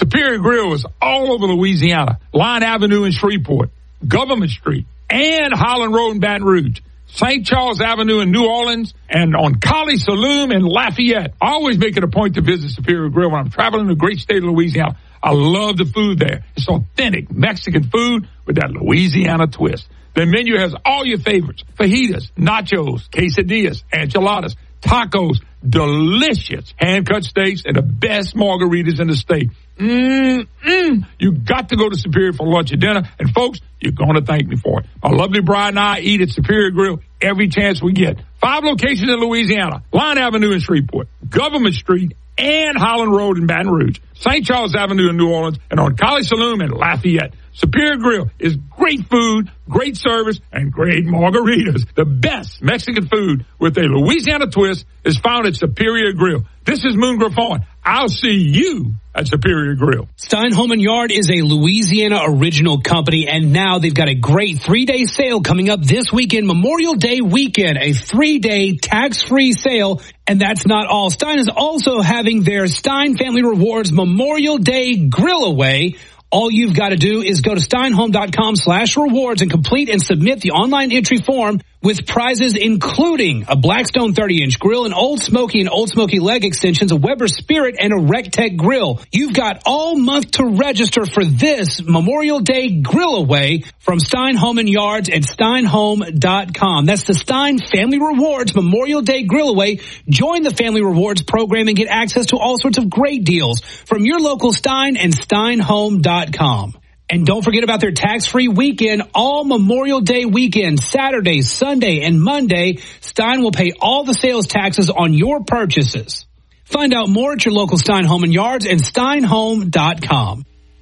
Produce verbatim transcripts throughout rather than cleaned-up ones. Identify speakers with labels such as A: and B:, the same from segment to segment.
A: Superior Grill is all over Louisiana. Line Avenue in Shreveport, Government Street, and Holland Road in Baton Rouge. Saint Charles Avenue in New Orleans, and on Collie Saloon in Lafayette. I always make it a point to visit Superior Grill when I'm traveling the great state of Louisiana. I love the food there. It's authentic Mexican food with that Louisiana twist. The menu has all your favorites: fajitas, nachos, quesadillas, enchiladas, tacos, delicious hand-cut steaks, and the best margaritas in the state. Mm-mm. You got to go to Superior for lunch or dinner. And, folks, you're going to thank me for it. My lovely bride and I eat at Superior Grill every chance we get. Five locations in Louisiana: Line Avenue in Shreveport, Government Street, and Holland Road in Baton Rouge, Saint Charles Avenue in New Orleans, and on Collie Saloon in Lafayette. Superior Grill is great food, great service, and great margaritas. The best Mexican food with a Louisiana twist is found at Superior Grill. This is Moon Griffon. I'll see you at Superior Grill.
B: Stein Home and Yard is a Louisiana original company, and now they've got a great three-day sale coming up this weekend, Memorial Day weekend, a three-day tax-free sale. And that's not all. Stein is also having their Stein Family Rewards Memorial Day Grill Away. All you've got to do is go to steinhome.com slash rewards and complete and submit the online entry form with prizes including a Blackstone thirty-inch grill, an Old Smoky and Old Smoky leg extensions, a Weber Spirit, and a Rectech grill. You've got all month to register for this Memorial Day Grill Away from Stein Home and Yards at steinhome dot com. That's the Stein Family Rewards Memorial Day Grill Away. Join the Family Rewards program and get access to all sorts of great deals from your local Stein and steinhome dot com. And don't forget about their tax-free weekend, all Memorial Day weekend, Saturday, Sunday, and Monday. Stein will pay all the sales taxes on your purchases. Find out more at your local Stein Home and Yards and steinhome dot com.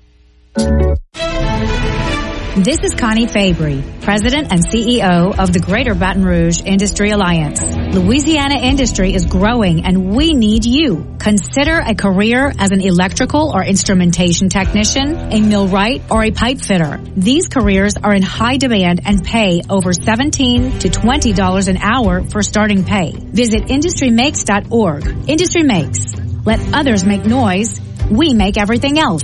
C: This is Connie Fabry, President and C E O of the Greater Baton Rouge Industry Alliance. Louisiana industry is growing and we need you. Consider a career as an electrical or instrumentation technician, a millwright, or a pipe fitter. These careers are in high demand and pay over seventeen to twenty dollars an hour for starting pay. Visit industry makes dot org. Industry Makes. Let others make noise. We make everything else.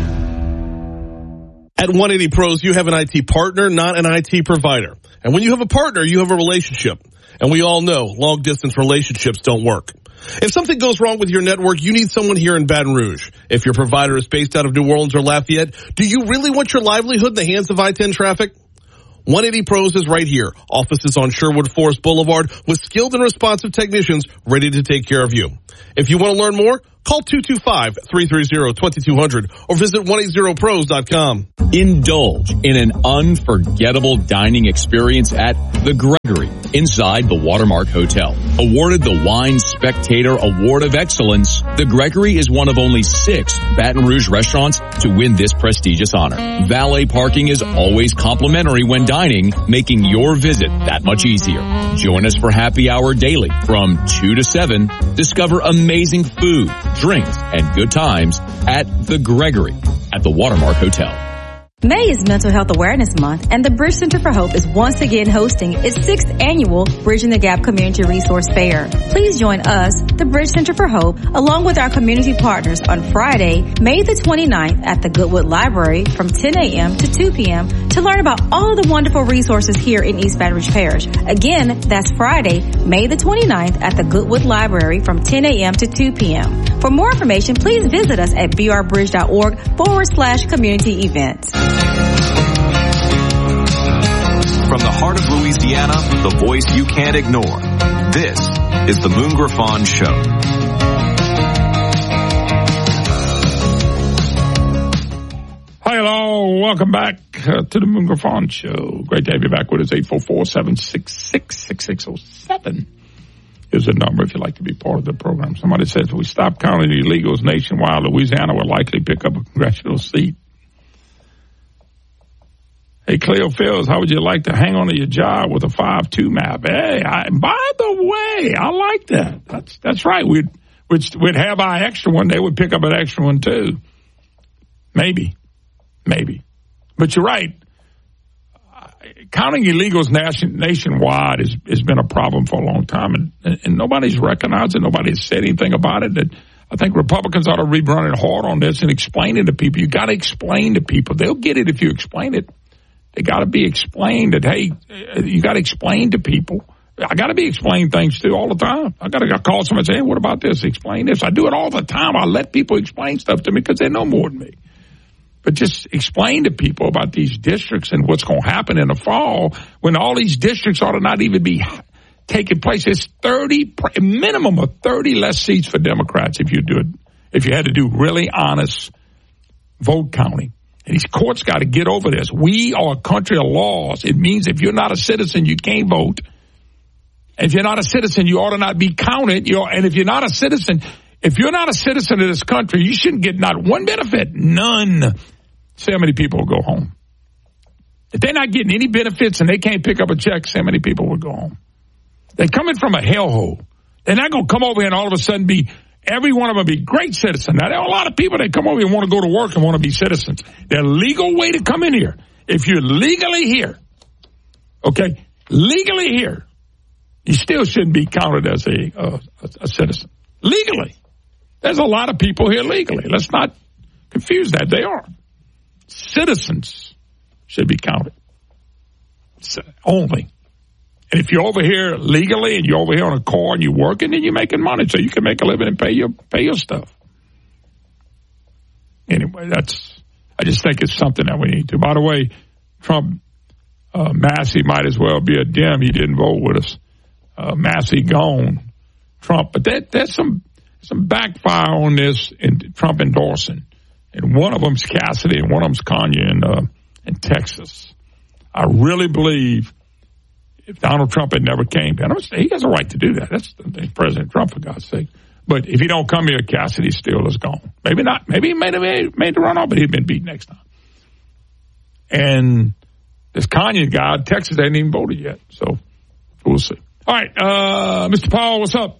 D: At one eighty Pros, you have an I T partner, not an I T provider. And when you have a partner, you have a relationship. And we all know long-distance relationships don't work. If something goes wrong with your network, you need someone here in Baton Rouge. If your provider is based out of New Orleans or Lafayette, do you really want your livelihood in the hands of I ten traffic? one eighty Pros is right here. Offices on Sherwood Forest Boulevard with skilled and responsive technicians ready to take care of you. If you want to learn more, call two two five, three three zero, two two zero zero or visit one eighty pros dot com.
E: Indulge in an unforgettable dining experience at The Gregory inside the Watermark Hotel. Awarded the Wine Spectator Award of Excellence, The Gregory is one of only six Baton Rouge restaurants to win this prestigious honor. Valet parking is always complimentary when dining, making your visit that much easier. Join us for happy hour daily from two to seven. Discover amazing food, drinks, and good times at The Gregory at the Watermark Hotel.
F: May is Mental Health Awareness Month, and the Bridge Center for Hope is once again hosting its sixth annual Bridging the Gap Community Resource Fair. Please join us, the Bridge Center for Hope, along with our community partners on Friday, May the twenty-ninth at the Goodwood Library from ten a.m. to two p.m. to learn about all the wonderful resources here in East Baton Rouge Parish. Again, that's Friday, May the twenty-ninth at the Goodwood Library from ten a.m. to two p.m. For more information, please visit us at brbridge.org forward slash community events.
G: From the heart of Louisiana, the voice you can't ignore. This is the Moon Griffon Show.
A: Hi, hello. Welcome back uh, to the Moon Griffon Show. Great to have you back with us. eight four four, seven six six, six six zero seven is the number if you'd like to be part of the program. Somebody says if we stop counting illegals nationwide, Louisiana will likely pick up a congressional seat. Hey, Cleo Fields, how would you like to hang on to your job with a five two map? Hey, I, by the way, I like that. That's that's right. We'd, we'd, we'd have our extra one. They would pick up an extra one, too. Maybe. Maybe. But you're right. Counting illegals nation, nationwide has, has been a problem for a long time, and, and nobody's recognized it. Nobody's said anything about it. That I think Republicans ought to be running hard on this and explaining to people. You got to explain to people. They'll get it if you explain it. They got to be explained that, hey, you got to explain to people. I got to be explained things to all the time. I got to call someone and say, hey, what about this? Explain this. I do it all the time. I let people explain stuff to me because they know more than me. But just explain to people about these districts and what's going to happen in the fall when all these districts ought to not even be taking place. It's thirty, a minimum of thirty less seats for Democrats if you do it, if you had to do really honest vote counting. And these courts got to get over this. We are a country of laws. It means if you're not a citizen, you can't vote. If you're not a citizen, you ought to not be counted. You're, and if you're not a citizen, if you're not a citizen of this country, you shouldn't get not one benefit, none. See how many people will go home. If they're not getting any benefits and they can't pick up a check, see how many people will go home. They're coming from a hellhole. They're not going to come over here and all of a sudden be, every one of them be great citizens. Now, there are a lot of people that come over here and want to go to work and want to be citizens. There's a legal way to come in here. If you're legally here, okay, legally here, you still shouldn't be counted as a, uh, a, a citizen. Legally. There's a lot of people here legally. Let's not confuse that. They are. Citizens should be counted. So, only. And if you're over here legally and you're over here on a car and you're working, then you're making money so you can make a living and pay your pay your stuff. Anyway, that's, I just think it's something that we need to. By the way, Trump, uh, Massey might as well be a Dem. He didn't vote with us. Uh, Massey gone. Trump, but that, there's some, some backfire on this in Trump endorsing. And one of them's Cassidy and one of them's Kanye in, uh, in Texas. I really believe if Donald Trump had never came, and he has a right to do that. That's President Trump, for God's sake. But if he don't come here, Cassidy still is gone. Maybe not. Maybe he made, made, made the runoff, but he'd been beat next time. And this Kanye guy, Texas hasn't even voted yet. So we'll see. All right, uh, Mister Powell, what's up?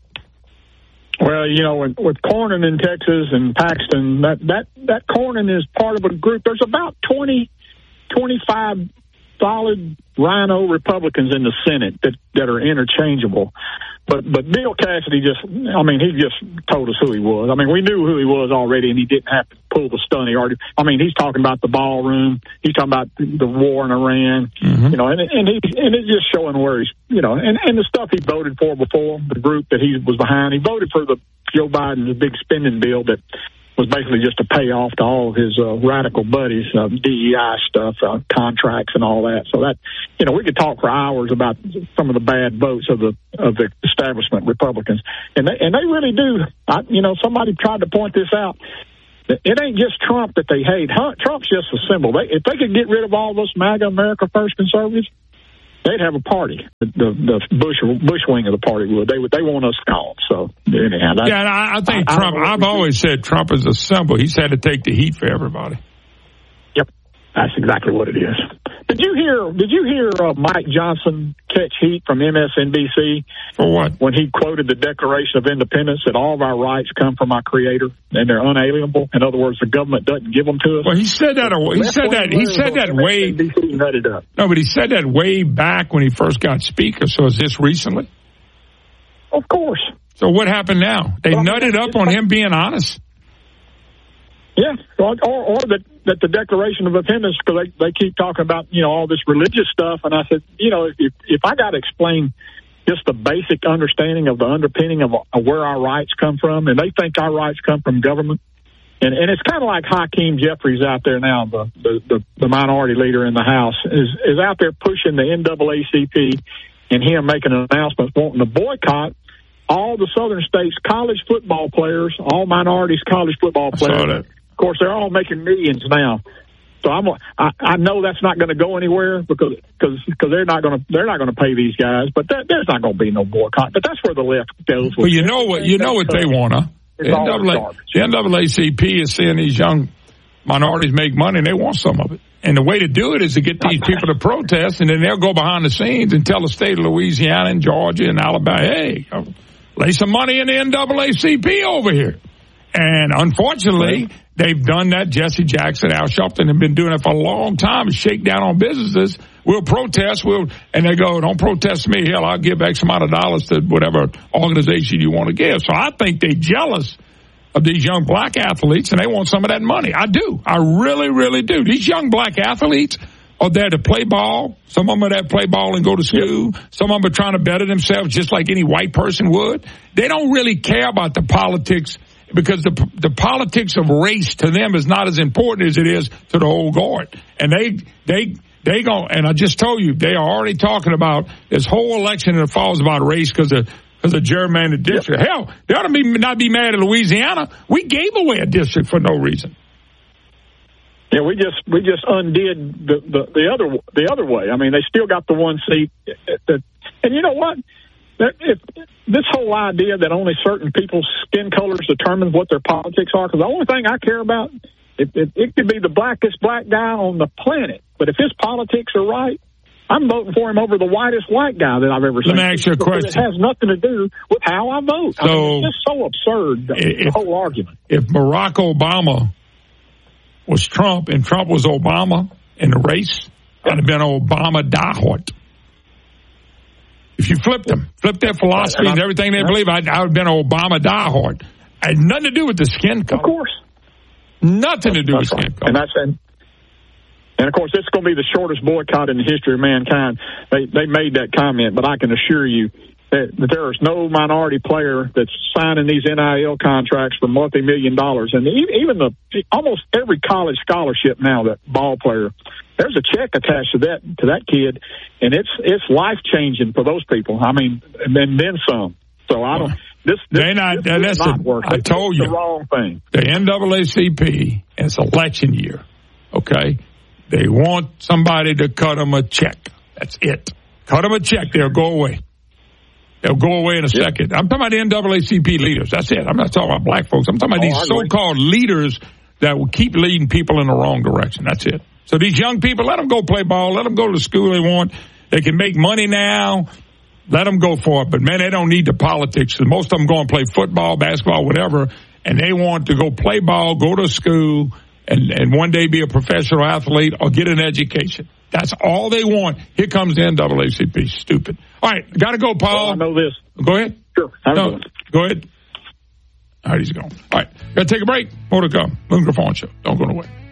H: Well, you know, with, with Cornyn in Texas and Paxton, that, that, that Cornyn is part of a group. There's about twenty, twenty-five solid rhino Republicans in the Senate that, that are interchangeable. But but Bill Cassidy just, I mean, he just told us who he was. I mean, we knew who he was already, and he didn't have to pull the stunt. He already, I mean, he's talking about the ballroom. He's talking about the, the war in Iran. Mm-hmm. You know, and and he and it's just showing where he's, you know, and, and the stuff he voted for before, the group that he was behind. He voted for the Joe Biden's big spending bill that was basically just a payoff to all of his uh, radical buddies, uh, D E I stuff, uh, contracts and all that. So that, you know, we could talk for hours about some of the bad votes of the of the establishment Republicans, and they and they really do. I, you know, somebody tried to point this out. It ain't just Trump that they hate. Trump's just a symbol. They, if they could get rid of all those MAGA America First conservatives, they'd have a party. The, the Bush Bush wing of the party would. They would. They want us gone. So anyhow, that,
A: yeah, and I, I think I, Trump. I I've always said Trump is a symbol. He's had to take the heat for everybody.
H: Yep, that's exactly what it is. Did you hear? Did you hear uh, Mike Johnson catch heat from M S N B C
A: for what?
H: When he quoted the Declaration of Independence that all of our rights come from our Creator and they're unalienable. In other words, the government doesn't give them to us.
A: Well, he said that. He said that. He said that way.
H: M S N B C nutted up.
A: No, but he said that way back when he first got Speaker. So is this recently?
H: Of course.
A: So what happened now? They well, nutted up on him being honest.
H: Yeah, or or that, that the Declaration of Independence, because they, they keep talking about, you know, all this religious stuff, and I said, you know, if if I got to explain just the basic understanding of the underpinning of, of where our rights come from, and they think our rights come from government, and and it's kind of like Hakeem Jeffries out there now, the, the the the minority leader in the House, is is out there pushing the N double A C P, and him making an announcement wanting to boycott all the southern states' college football players, all minorities college football players. Of course, they're all making millions now, so I'm. I, I know that's not going to go anywhere because because because they're not going to they're not going to pay these guys. But that, there's not going to be no boycott. But that's where the left goes.
A: Well, you know what you know what they want, huh? The N double A C P is seeing these young minorities make money, and they want some of it. And the way to do it is to get these people to protest, and then they'll go behind the scenes and tell the state of Louisiana and Georgia and Alabama, hey, lay some money in the N double A C P over here. And unfortunately, they've done that. Jesse Jackson, Al Sharpton have been doing it for a long time. Shake down on businesses. We'll protest. We'll, and they go, don't protest me. Hell, I'll give X amount of dollars to whatever organization you want to give. So I think they're jealous of these young black athletes, and they want some of that money. I do. I really, really do. These young black athletes are there to play ball. Some of them are there to play ball and go to school. Some of them are trying to better themselves just like any white person would. They don't really care about the politics because the the politics of race to them is not as important as it is to the old guard. And they, they, they go, and I just told you, they are already talking about this whole election in the fall is about race because of Because of gerrymandered district. Yep. Hell, they ought to be, not be mad at Louisiana. We gave away a district for no reason.
H: Yeah, we just we just undid the, the, the other the other way. I mean, they still got the one seat. And you know what? If, this whole idea that only certain people's skin colors determine what their politics are, because the only thing I care about, it, it, it could be the blackest black guy on the planet, but if his politics are right, I'm voting for him over the whitest white guy that I've ever seen.
A: Let me ask you a question.
H: It has nothing to do with how I vote. So, I mean, it's just so absurd, the,
A: if,
H: the whole argument.
A: If Barack Obama was Trump and Trump was Obama in the race, yeah. I'd have been an Obama diehard. If you flipped them, flipped their philosophy and, and everything they yeah. believe, I'd, I would have been an Obama diehard. I had nothing to do with the skin color.
H: Of course.
A: Nothing to do
H: that's
A: with
H: right.
A: skin color.
H: And that's and, and of course, this is going to be the shortest boycott in the history of mankind. They they made that comment, but I can assure you that, that there is no minority player that's signing these N I L contracts for multi-million dollars. And even the almost every college scholarship now, that ball player, there's a check attached to that to that kid, and it's it's life changing for those people. I mean, and then, then some. So I don't. This, this,
A: they not,
H: this
A: listen,
H: not work.
A: I told
H: it's
A: you
H: the wrong thing.
A: The N double A C P, it's election year. Okay. They want somebody to cut them a check. That's it. Cut them a check. They'll go away. They'll go away in a yep. second. I'm talking about the N double A C P leaders. That's it. I'm not talking about black folks. I'm talking about oh, these so-called leaders that will keep leading people in the wrong direction. That's it. So these young people, let them go play ball. Let them go to the school they want. They can make money now. Let them go for it. But, man, they don't need the politics. Most of them go and play football, basketball, whatever, and they want to go play ball, go to school, and, and one day be a professional athlete or get an education. That's all they want. Here comes the N double A C P. Stupid. All right, got to go, Paul.
H: Well, I know this.
A: Go ahead.
H: Sure.
A: No, go ahead. All right, he's gone. All right, got to take a break. More to come. Moon Griffon Show. Don't go away.